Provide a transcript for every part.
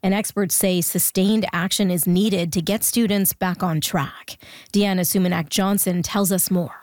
and experts say sustained action is needed to get students back on track. Deanna Sumanak-Johnson tells us more.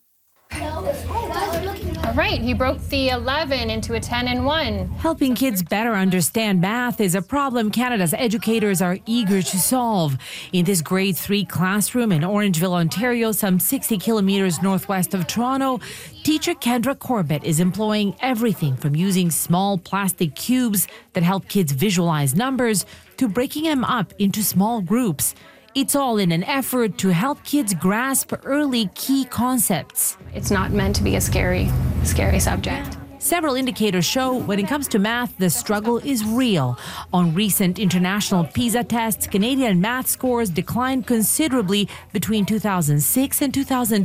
All right, he broke the 11 into a 10 and 1. Helping kids better understand math is a problem Canada's educators are eager to solve. In this grade 3 classroom in Orangeville, Ontario, some 60 kilometers northwest of Toronto, teacher Kendra Corbett is employing everything from using small plastic cubes that help kids visualize numbers to breaking them up into small groups. It's all in an effort to help kids grasp early key concepts. It's not meant to be a scary subject. Several indicators show when it comes to math, the struggle is real. On recent international PISA tests, Canadian math scores declined considerably between 2006 and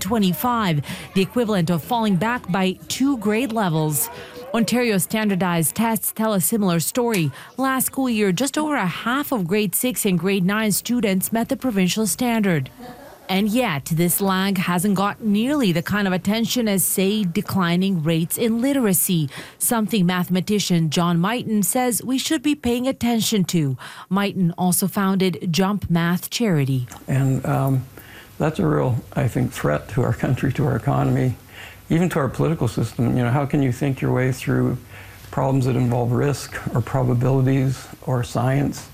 2025, the equivalent of falling back by 2 grade levels. Ontario's standardized tests tell a similar story. Last school year, just over a half of grade 6 and grade 9 students met the provincial standard. And yet, this lag hasn't got nearly the kind of attention as, say, declining rates in literacy, something mathematician John Mighton says we should be paying attention to. Mighton also founded Jump Math Charity. And that's a real, I think, threat to our country, to our economy, even to our political system. You know, how can you think your way through problems that involve risk or probabilities or science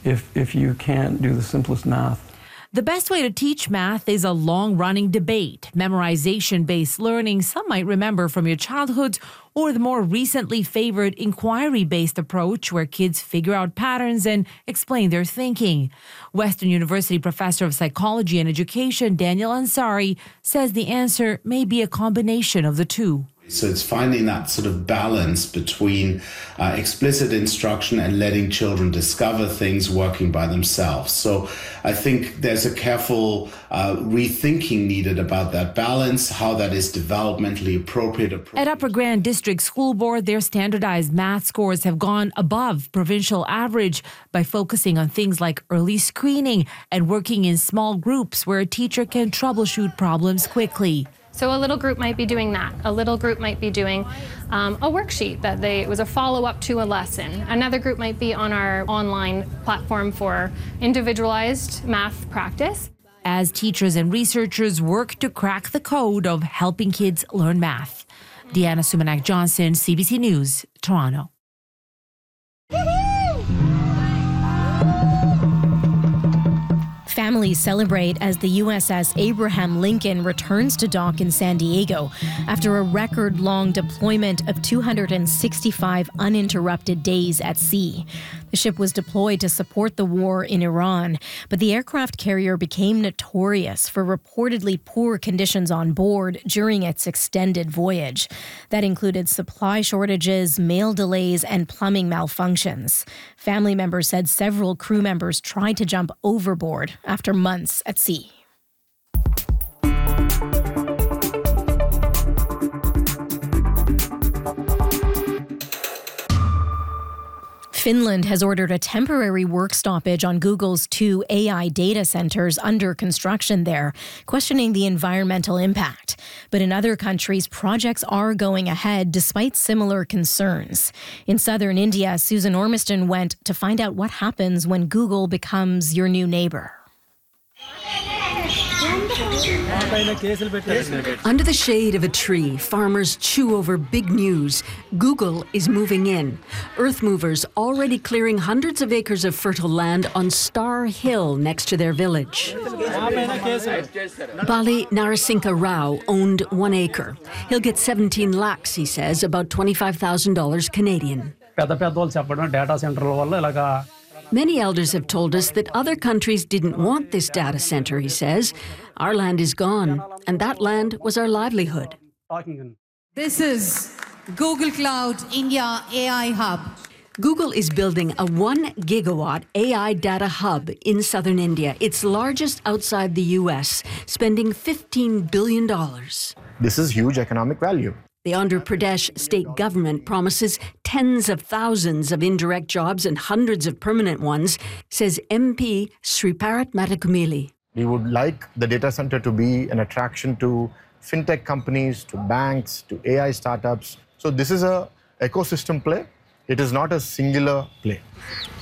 if you can't do the simplest math? The best way to teach math is a long-running debate, memorization-based learning some might remember from your childhood, or the more recently favored inquiry-based approach where kids figure out patterns and explain their thinking. Western University professor of psychology and education Daniel Ansari says the answer may be a combination of the two. So it's finding that sort of balance between explicit instruction and letting children discover things working by themselves. So I think there's a careful rethinking needed about that balance, how that is developmentally appropriate. At Upper Grand District School Board, their standardized math scores have gone above provincial average by focusing on things like early screening and working in small groups where a teacher can troubleshoot problems quickly. So a little group might be doing that. A little group might be doing a worksheet that it was a follow-up to a lesson. Another group might be on our online platform for individualized math practice. As teachers and researchers work to crack the code of helping kids learn math. Deanna Sumanak-Johnson, CBC News, Toronto. Families celebrate as the USS Abraham Lincoln returns to dock in San Diego after a record-long deployment of 265 uninterrupted days at sea. The ship was deployed to support the war in Iran, but the aircraft carrier became notorious for reportedly poor conditions on board during its extended voyage. That included supply shortages, mail delays, and plumbing malfunctions. Family members said several crew members tried to jump overboard after months at sea. Finland has ordered a temporary work stoppage on Google's 2 AI data centers under construction there, questioning the environmental impact. But in other countries, projects are going ahead despite similar concerns. In southern India, Susan Ormiston went to find out what happens when Google becomes your new neighbor. Under the shade of a tree, farmers chew over big news. Google is moving in. Earth movers already clearing hundreds of acres of fertile land on Star Hill next to their village. Bali Narasimha Rao owned 1 acre. He'll get 17 lakhs, he says, about $25,000 Canadian. Many elders have told us that other countries didn't want this data center, he says. Our land is gone, and that land was our livelihood. This is Google Cloud India AI Hub. Google is building a 1 gigawatt AI data hub in southern India. It's largest outside the U.S., spending $15 billion. This is huge economic value. The Andhra Pradesh state government promises tens of thousands of indirect jobs and hundreds of permanent ones, says MP Sriparat Matakumili. We would like the data center to be an attraction to fintech companies, to banks, to AI startups. So this is an ecosystem play. It is not a singular play.